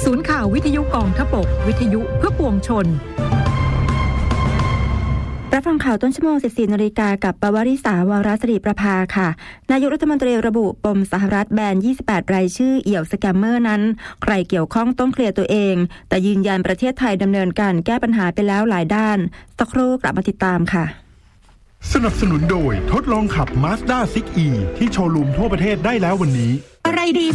ศูนย์ข่าววิทยุกองทพบกวิทยุเพื่อปวงชนรับฟังข่าวต้นชั่วโมง 14 น.กับปวริษาวรศิริประภาค่ะนายกรัฐมนตรีระบุปมสหรัฐแบน 28 รายชื่อเอี่ยวสแกมเมอร์นั้นใครเกี่ยวข้องต้องเคลียร์ตัวเองแต่ยืนยันประเทศไทยดำเนินการแก้ปัญหาไปแล้วหลายด้านสักครู่กลับมาติดตามค่ะสนับสนุนโดยทดลองขับ Mazda 6e ที่โชว์รูมทั่วประเทศได้แล้ววันนี้อะไรดี